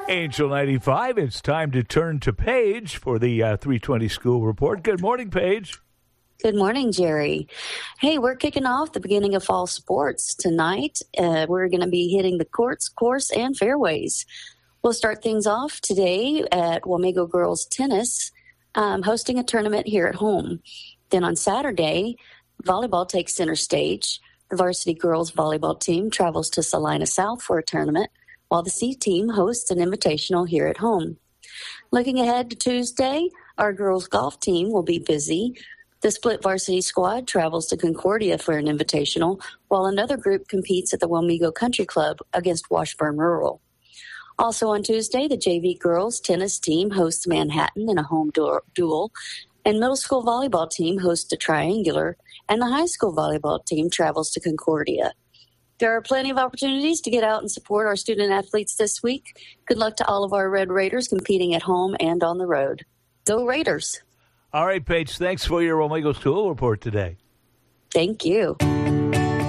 Angel 95, it's time to turn to Paige for the 320 School Report. Good morning, Paige. Good morning, Jerry. Hey, we're kicking off the beginning of fall sports tonight. We're going to be hitting the courts, course, and fairways. We'll start things off today at Wamego Girls Tennis, hosting a tournament here at home. Then on Saturday, volleyball takes center stage. The varsity girls volleyball team travels to Salina South for a tournament, while the C team hosts an invitational here at home. Looking ahead to Tuesday, our girls golf team will be busy. The split varsity squad travels to Concordia for an invitational, while another group competes at the Wamego Country Club against Washburn Rural. Also on Tuesday, the JV girls tennis team hosts Manhattan in a home duel, and middle school volleyball team hosts a triangular, and the high school volleyball team travels to Concordia. There are plenty of opportunities to get out and support our student athletes this week. Good luck to all of our Red Raiders competing at home and on the road. Go Raiders! All right, Paige, thanks for your Wamego School Report today. Thank you.